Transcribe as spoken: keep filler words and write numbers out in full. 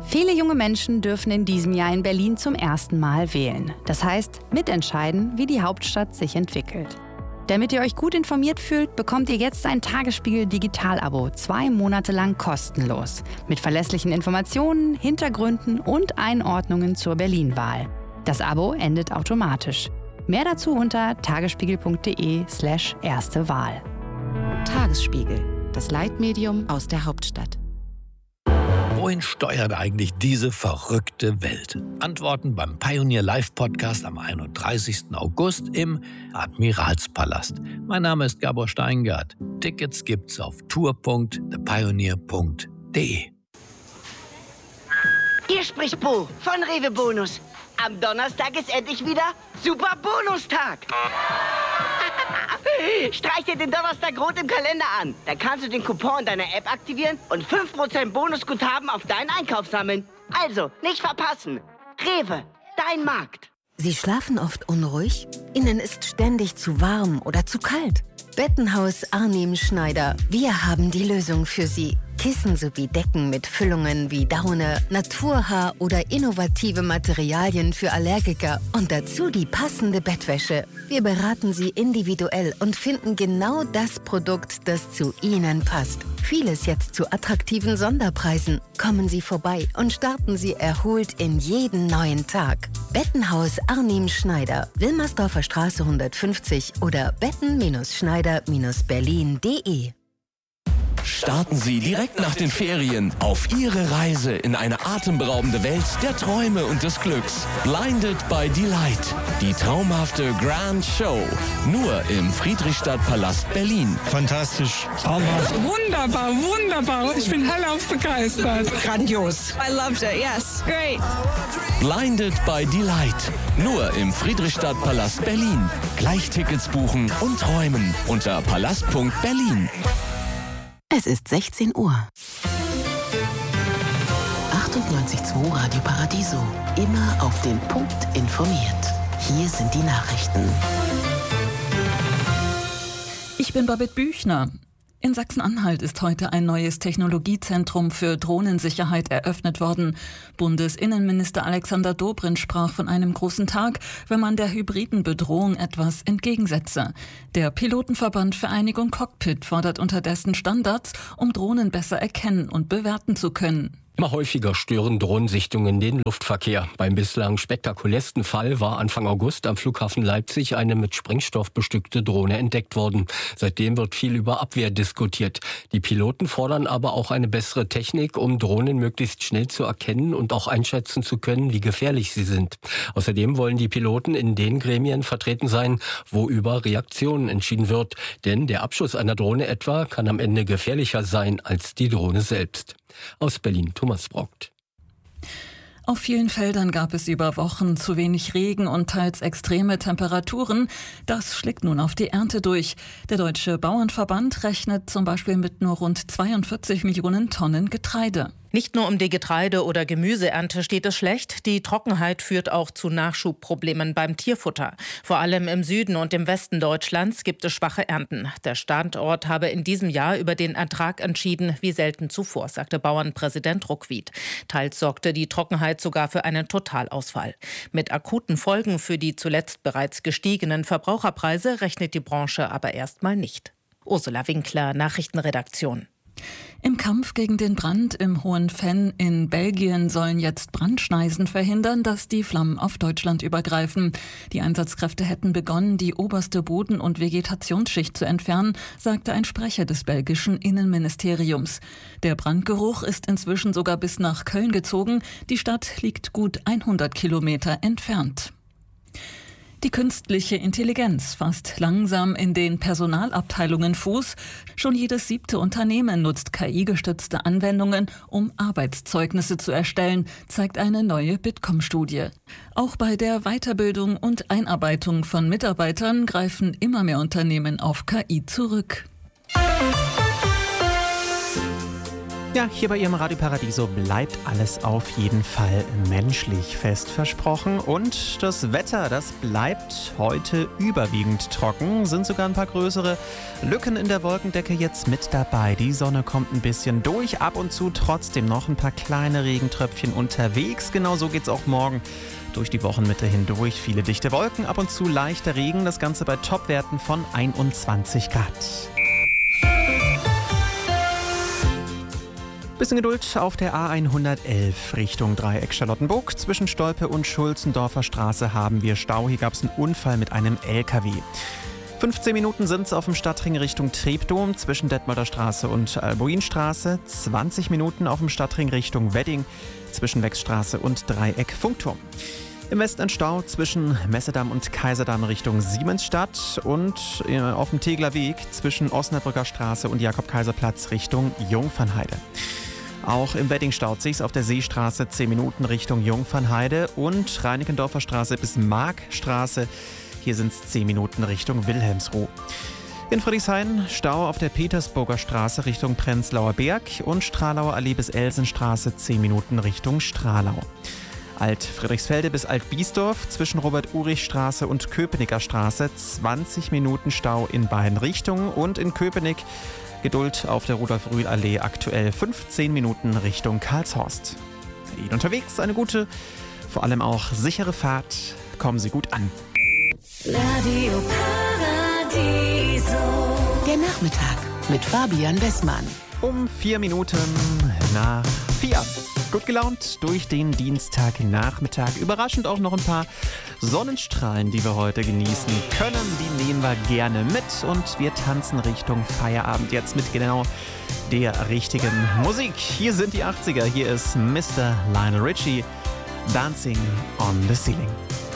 Viele junge Menschen dürfen in diesem Jahr in Berlin zum ersten Mal wählen. Das heißt, mitentscheiden, wie die Hauptstadt sich entwickelt. Damit ihr euch gut informiert fühlt, bekommt ihr jetzt ein Tagesspiegel-Digital-Abo, zwei Monate lang kostenlos. Mit verlässlichen Informationen, Hintergründen und Einordnungen zur Berlin-Wahl. Das Abo endet automatisch. Mehr dazu unter tagesspiegel.de slash erste Wahl. Tagesspiegel, das Leitmedium aus der Hauptstadt. Wohin steuert eigentlich diese verrückte Welt? Antworten beim Pioneer Live Podcast am einunddreißigsten August im Admiralspalast. Mein Name ist Gabor Steingart. Tickets gibt's auf tour punkt the pioneer punkt de. Hier spricht Bo von Rewe Bonus. Am Donnerstag ist endlich wieder Super Bonustag. Streich dir den Donnerstag rot im Kalender an. Dann kannst du den Coupon in deiner App aktivieren und fünf Prozent Bonusguthaben auf deinen Einkauf sammeln. Also, nicht verpassen. Rewe, dein Markt. Sie schlafen oft unruhig? Ihnen ist ständig zu warm oder zu kalt? Bettenhaus Arnim Schneider. Wir haben die Lösung für Sie. Kissen sowie Decken mit Füllungen wie Daune, Naturhaar oder innovative Materialien für Allergiker und dazu die passende Bettwäsche. Wir beraten Sie individuell und finden genau das Produkt, das zu Ihnen passt. Vieles jetzt zu attraktiven Sonderpreisen. Kommen Sie vorbei und starten Sie erholt in jeden neuen Tag. Bettenhaus Arnim Schneider, Wilmersdorfer Straße hundertfünfzig oder betten Schneider Berlin punkt de. Starten Sie direkt nach den Ferien auf Ihre Reise in eine atemberaubende Welt der Träume und des Glücks. Blinded by Delight. Die traumhafte Grand Show. Nur im Friedrichstadtpalast Berlin. Fantastisch. Traumhaft. Wunderbar, wunderbar. Ich bin hellauf begeistert. Grandios. I loved it, yes. Great. Blinded by Delight. Nur im Friedrichstadtpalast Berlin. Gleich Tickets buchen und träumen unter palast punkt berlin. Es ist sechzehn Uhr. achtundneunzig Komma zwei Radio Paradiso. Immer auf den Punkt informiert. Hier sind die Nachrichten. Ich bin Babette Büchner. In Sachsen-Anhalt ist heute ein neues Technologiezentrum für Drohnensicherheit eröffnet worden. Bundesinnenminister Alexander Dobrindt sprach von einem großen Tag, wenn man der hybriden Bedrohung etwas entgegensetze. Der Pilotenverband Vereinigung Cockpit fordert unterdessen Standards, um Drohnen besser erkennen und bewerten zu können. Immer häufiger stören Drohnensichtungen den Luftverkehr. Beim bislang spektakulärsten Fall war Anfang August am Flughafen Leipzig eine mit Sprengstoff bestückte Drohne entdeckt worden. Seitdem wird viel über Abwehr diskutiert. Die Piloten fordern aber auch eine bessere Technik, um Drohnen möglichst schnell zu erkennen und auch einschätzen zu können, wie gefährlich sie sind. Außerdem wollen die Piloten in den Gremien vertreten sein, wo über Reaktionen entschieden wird. Denn der Abschuss einer Drohne etwa kann am Ende gefährlicher sein als die Drohne selbst. Aus Berlin, Thomas Brockt. Auf vielen Feldern gab es über Wochen zu wenig Regen und teils extreme Temperaturen. Das schlägt nun auf die Ernte durch. Der Deutsche Bauernverband rechnet zum Beispiel mit nur rund zweiundvierzig Millionen Tonnen Getreide. Nicht nur um die Getreide- oder Gemüseernte steht es schlecht. Die Trockenheit führt auch zu Nachschubproblemen beim Tierfutter. Vor allem im Süden und im Westen Deutschlands gibt es schwache Ernten. Der Standort habe in diesem Jahr über den Ertrag entschieden, wie selten zuvor, sagte Bauernpräsident Ruckwied. Teils sorgte die Trockenheit sogar für einen Totalausfall. Mit akuten Folgen für die zuletzt bereits gestiegenen Verbraucherpreise rechnet die Branche aber erstmal nicht. Ursula Winkler, Nachrichtenredaktion. Im Kampf gegen den Brand im Hohen Venn in Belgien sollen jetzt Brandschneisen verhindern, dass die Flammen auf Deutschland übergreifen. Die Einsatzkräfte hätten begonnen, die oberste Boden- und Vegetationsschicht zu entfernen, sagte ein Sprecher des belgischen Innenministeriums. Der Brandgeruch ist inzwischen sogar bis nach Köln gezogen. Die Stadt liegt gut hundert Kilometer entfernt. Die künstliche Intelligenz fasst langsam in den Personalabteilungen Fuß. Schon jedes siebte Unternehmen nutzt K I-gestützte Anwendungen, um Arbeitszeugnisse zu erstellen, zeigt eine neue Bitkom-Studie. Auch bei der Weiterbildung und Einarbeitung von Mitarbeitern greifen immer mehr Unternehmen auf K I zurück. Ja, hier bei Ihrem Radio Paradiso bleibt alles auf jeden Fall menschlich, fest versprochen. Und das Wetter, das bleibt heute überwiegend trocken. Sind sogar ein paar größere Lücken in der Wolkendecke jetzt mit dabei. Die Sonne kommt ein bisschen durch, ab und zu trotzdem noch ein paar kleine Regentröpfchen unterwegs. Genauso geht's auch morgen durch die Wochenmitte hindurch. Viele dichte Wolken, ab und zu leichter Regen. Das Ganze bei Topwerten von einundzwanzig Grad. Bisschen Geduld auf der A hundertelf Richtung Dreieck Charlottenburg. Zwischen Stolpe und Schulzendorfer Straße haben wir Stau. Hier gab es einen Unfall mit einem L K W. fünfzehn Minuten sind es auf dem Stadtring Richtung Treptow zwischen Detmolder Straße und Albuinstraße. zwanzig Minuten auf dem Stadtring Richtung Wedding zwischen Wechstraße und Dreieck Funkturm. Im Westen ein Stau zwischen Messedamm und Kaiserdamm Richtung Siemensstadt und auf dem Tegler Weg zwischen Osnabrücker Straße und Jakob-Kaiser-Platz Richtung Jungfernheide. Auch im Wedding staut sich's auf der Seestraße zehn Minuten Richtung Jungfernheide und Reinickendorfer Straße bis Markstraße. Hier sind es zehn Minuten Richtung Wilhelmsruh. In Friedrichshain Stau auf der Petersburger Straße Richtung Prenzlauer Berg und Stralauer Allee bis Elsenstraße zehn Minuten Richtung Stralau. Alt-Friedrichsfelde bis Alt-Biesdorf zwischen Robert-Urich-Straße und Köpenicker Straße zwanzig Minuten Stau in beiden Richtungen und in Köpenick Geduld auf der Rudolf-Rühl-Allee aktuell fünfzehn Minuten Richtung Karlshorst. Für Ihnen unterwegs eine gute, vor allem auch sichere Fahrt. Kommen Sie gut an. Radio Paradiso. Der Nachmittag mit Fabian Bessmann. Um vier Minuten nach vier. Gut gelaunt durch den Dienstagnachmittag. Überraschend auch noch ein paar Sonnenstrahlen, die wir heute genießen können. Die nehmen wir gerne mit und wir tanzen Richtung Feierabend. Jetzt mit genau der richtigen Musik. Hier sind die achtziger. Hier ist Mister Lionel Richie, Dancing on the Ceiling.